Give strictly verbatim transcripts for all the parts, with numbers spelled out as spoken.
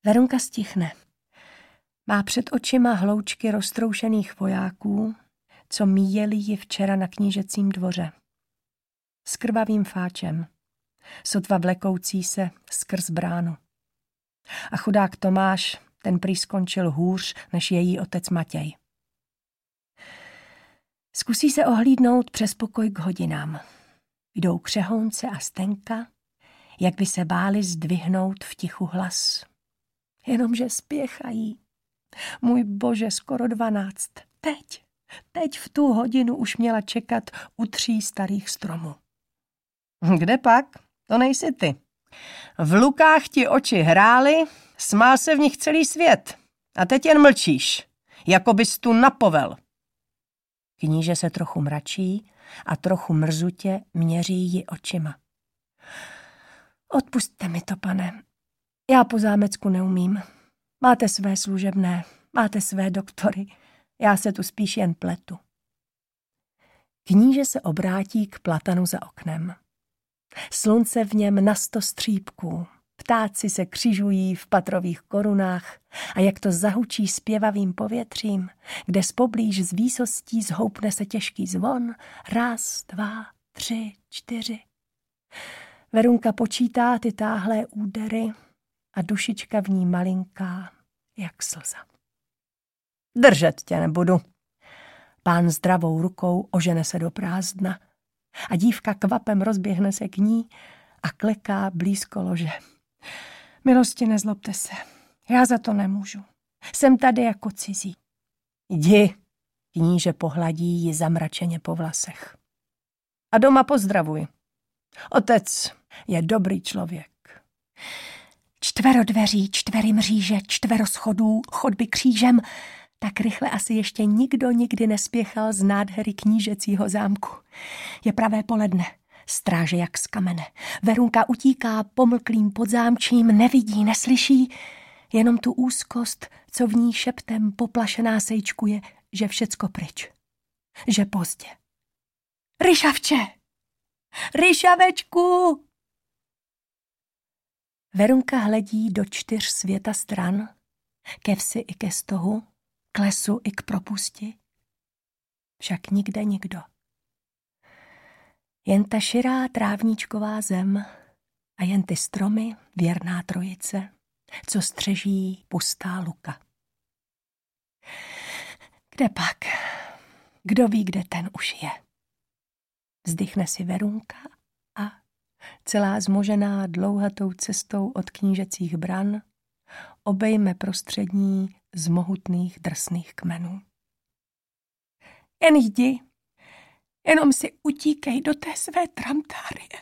Verunka stichne. Má před očima hloučky roztroušených vojáků, co míjeli ji včera na knížecím dvoře. S krvavým fáčem, sotva vlekoucí se skrz bránu. A chudák Tomáš, ten prý skončil hůř než její otec Matěj. Zkusí se ohlídnout přes pokoj k hodinám. Jdou Křehounce a Stenka, jak by se báli zdvihnout v tichu hlas. Jenomže spěchají. Můj bože, skoro dvanáct. Teď, teď v tu hodinu už měla čekat u tří starých stromů. Kde pak? To nejsi ty. V lukách ti oči hrály, smál se v nich celý svět. A teď jen mlčíš, jako bys tu napovel. Kníže se trochu mračí a trochu mrzutě měří ji očima. Odpusťte mi to, pane. Já po zámecku neumím. Máte své služebné, máte své doktory. Já se tu spíš jen pletu. Kníže se obrátí k platanu za oknem. Slunce v něm na sto střípků. Ptáci se křižují v patrových korunách a jak to zahučí zpěvavým povětřím, kde zpoblíž z výsostí zhoupne se těžký zvon, raz, dva, tři, čtyři. Verunka počítá ty táhlé údery a dušička v ní malinká, jak slza. Držet tě nebudu. Pán zdravou rukou ožene se do prázdna a dívka kvapem rozběhne se k ní a kleká blízko lože. Milosti, nezlobte se, já za to nemůžu. Jsem tady jako cizí. Jdi, kníže pohladí ji zamračeně po vlasech. A doma pozdravuj. Otec je dobrý člověk. Čtvero dveří, čtvery mříže, čtvero schodů, chodby křížem. Tak rychle asi ještě nikdo nikdy nespěchal z nádhery knížecího zámku. Je pravé poledne. Stráže jak z kamene. Verunka utíká pomlklým podzámčím, nevidí, neslyší, jenom tu úzkost, co v ní šeptem poplašená sejčkuje, že všecko pryč. Že pozdě. Ryšavče! Ryšavečku! Verunka hledí do čtyř světa stran, ke vsi i ke stohu, k lesu i k propusti. Však nikde nikdo. Jen ta širá trávníčková zem a jen ty stromy, věrná trojice, co střeží pustá luka. Kde pak? Kdo ví, kde ten už je? Vzdychne si Verunka a celá zmožená dlouhatou cestou od knížecích bran obejme prostřední z mohutných drsných kmenů. Jen jdi, jenom si utíkej do té své tramtárie.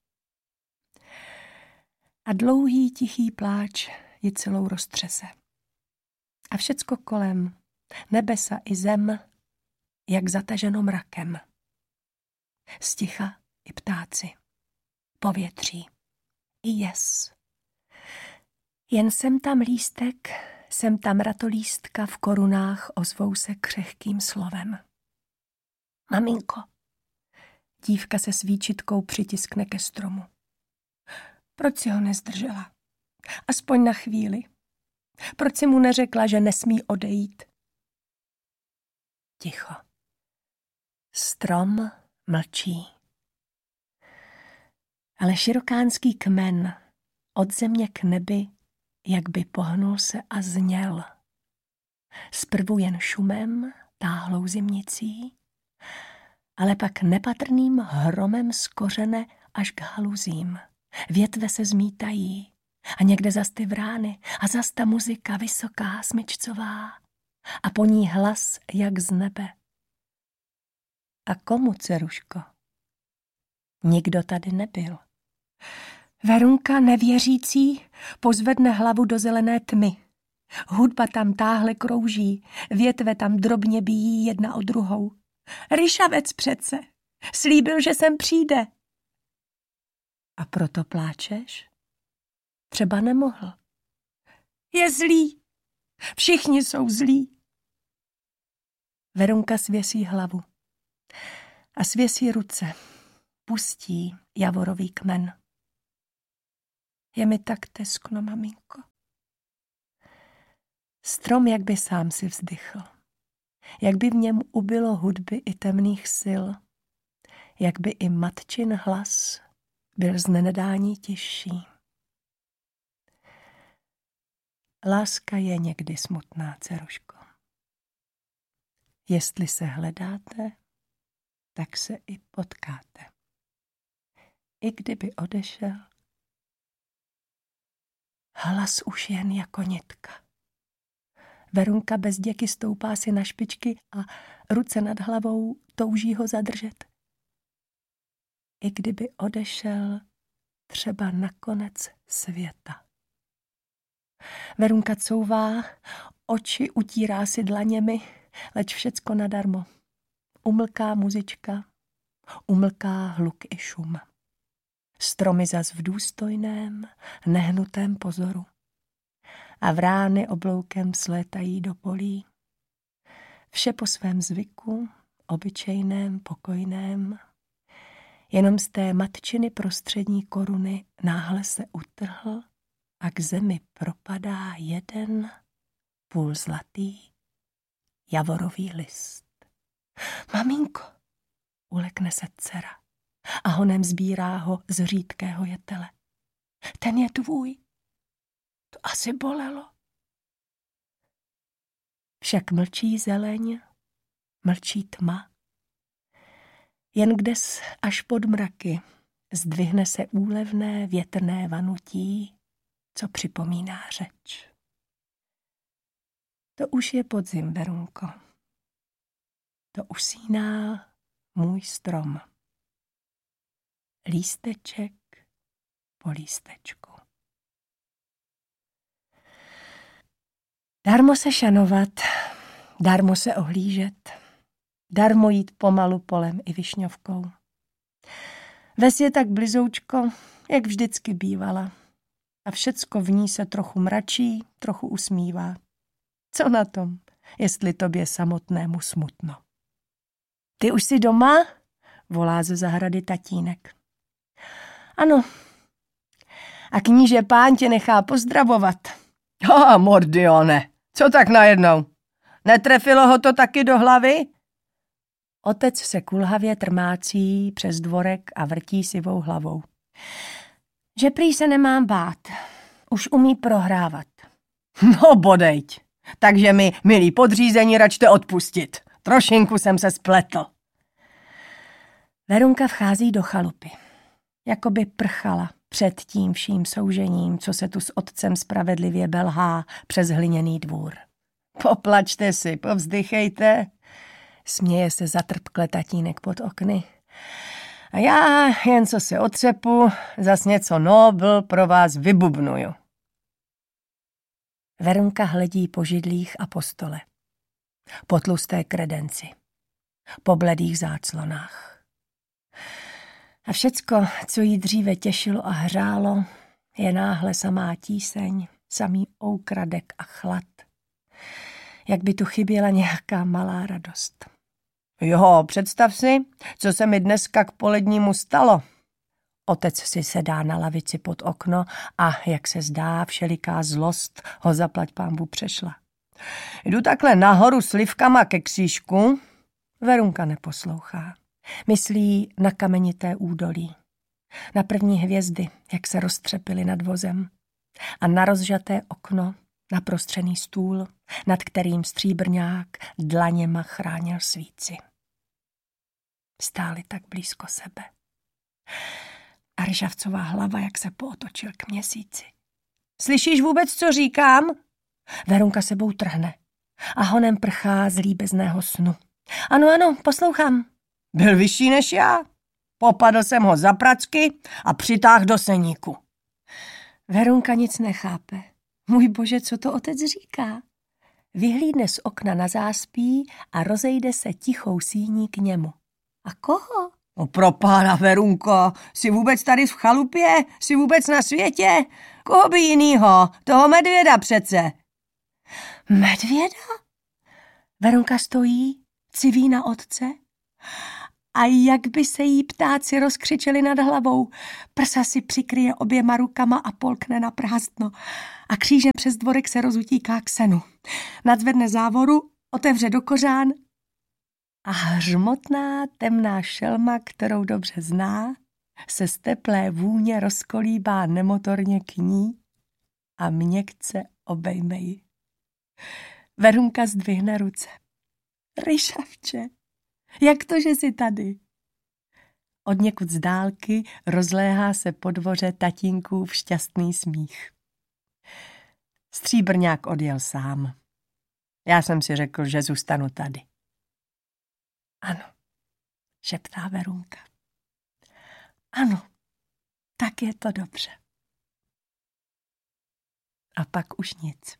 A dlouhý tichý pláč ji celou roztřese. A všecko kolem, nebesa i zem, jak zataženo mrakem. Sticha i ptáci, povětří i jes. Jen sem tam lístek, sem tam ratolístka v korunách ozvou se křehkým slovem. Maminko. Dívka se svíčitkou přitiskne ke stromu. Proč si ho nezdržela? Aspoň na chvíli. Proč si mu neřekla, že nesmí odejít? Ticho. Strom mlčí. Ale širokánský kmen od země k nebi, jak by pohnul se a zněl. Zprvu jen šumem, táhlou zimnicí, ale pak nepatrným hromem z kořene až k haluzím. Větve se zmítají a někde zas ty vrány a zas ta muzika vysoká, smyčcová a po ní hlas jak z nebe. A komu, dceruško? Nikdo tady nebyl. Verunka, nevěřící, pozvedne hlavu do zelené tmy. Hudba tam táhle krouží, větve tam drobně bijí jedna o druhou. Ryšavec přece, slíbil, že sem přijde. A proto pláčeš? Třeba nemohl. Je zlý. Všichni jsou zlí. Verunka svěsí hlavu a svěsí ruce. Pustí javorový kmen. Je mi tak teskno, maminko. Strom jak by sám si vzdychl. Jak by v něm ubylo hudby i temných sil. Jak by i matčin hlas byl z nenedání tišší. Láska je někdy smutná, dceruško. Jestli se hledáte, tak se i potkáte. I kdyby odešel, hlas už jen jako nitka. Verunka bez děky stoupá si na špičky a ruce nad hlavou touží ho zadržet. I kdyby odešel třeba na konec světa. Verunka couvá, oči utírá si dlaněmi, leč všecko nadarmo. Umlká muzička, umlká hluk i šum. Stromy zas v důstojném, nehnutém pozoru. A vrány obloukem slétají do polí. Vše po svém zvyku, obyčejném, pokojném. Jenom z té matčiny prostřední koruny náhle se utrhl a k zemi propadá jeden půl zlatý javorový list. Maminko, ulekne se dcera a honem sbírá ho z řídkého jetele. Ten je tvůj. To asi bolelo. Však mlčí zeleň, mlčí tma. Jen kdes až pod mraky zdvihne se úlevné větrné vanutí, co připomíná řeč. To už je podzim, Verunko. To usíná můj strom. Lísteček po lístečku. Darmo se šanovat, darmo se ohlížet, darmo jít pomalu polem i višňovkou. Ves je tak blizoučko, jak vždycky bývala. A všecko v ní se trochu mračí, trochu usmívá. Co na tom, jestli tobě samotnému smutno? Ty už jsi doma? Volá ze zahrady tatínek. Ano. A kníže pán tě nechá pozdravovat. Ha, Mordione, co tak najednou? Netrefilo ho to taky do hlavy? Otec se kulhavě trmácí přes dvorek a vrtí sivou hlavou. Že prý se nemám bát. Už umí prohrávat. No bodejť. Takže mi, milí podřízení, račte odpustit. Trošinku jsem se spletl. Verunka vchází do chalupy. Jakoby prchala před tím vším soužením, co se tu s otcem spravedlivě belhá přes hliněný dvůr. Poplačte si, povzdychejte. Směje se zatrpkle tatínek pod okny. A já, jen co se otřepu, zas něco nobl pro vás vybubnuju. Verunka hledí po židlích a po stole. Po tlusté kredenci. Po bledých záclonách. A všecko, co jí dříve těšilo a hřálo, je náhle samá tíseň, samý oukradek a chlad. Jak by tu chyběla nějaká malá radost. Jo, představ si, co se mi dneska k polednímu stalo. Otec si sedá na lavici pod okno a, jak se zdá, všeliká zlost ho zaplať pánbu přešla. Jdu takhle nahoru slivkama ke křížku. Verunka neposlouchá. Myslí na kamenité údolí. Na první hvězdy, jak se roztřepily nad vozem. A na rozžaté okno, na prostřený stůl, nad kterým stříbrňák dlaněma chránil svíci. Stáli tak blízko sebe. A ryžavcová hlava, jak se pootočil k měsíci. Slyšíš vůbec, co říkám? Verunka sebou trhne a honem prchá z líbezného snu. Ano, ano, poslouchám. Byl vyšší než já. Popadl jsem ho za pracky a přitáhl do seníku. Verunka nic nechápe. Můj bože, co to otec říká? Vyhlídne z okna na záspí a rozejde se tichou síní k němu. A koho? No pro pána, Verunko, jsi vůbec tady v chalupě? Jsi vůbec na světě? Koho by jinýho? Toho medvěda přece. Medvěda? Verunka stojí, civí na otce A jak by se jí ptáci rozkřičeli nad hlavou. Prsa si přikryje oběma rukama a polkne na prázdno. A křížem přes dvorek se rozutíká k senu. Nadzvedne závoru, otevře do kořán a hřmotná temná šelma, kterou dobře zná, se z teplé vůně rozkolíbá nemotorně k ní a měkce obejme ji. Verunka zdvihne ruce. Ryšavče, jak to, že jsi tady? Odněkud z dálky rozléhá se po dvoře tatínkův šťastný smích. Stříbrňák odjel sám. Já jsem si řekl, že zůstanu tady. Ano, šeptá Verunka. Ano, tak je to dobře. A pak už nic.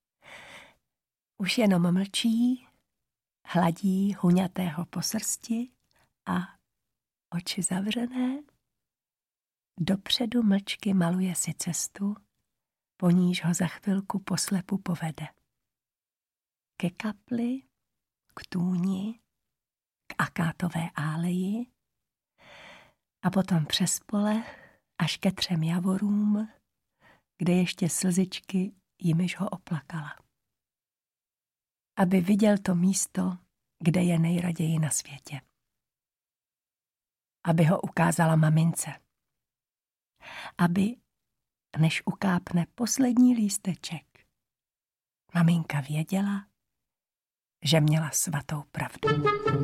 Už jenom mlčí, hladí huňatého po srsti a oči zavřené, dopředu mlčky maluje si cestu, po níž ho za chvilku poslepu povede. Ke kapli, k tůni, k akátové áleji a potom přes pole až ke třem javorům, kde ještě slzičky jimiž ho oplakala. Aby viděl to místo, kde je nejraději na světě. Aby ho ukázala mamince. Aby, než ukápne poslední lísteček, maminka věděla, že měla svatou pravdu.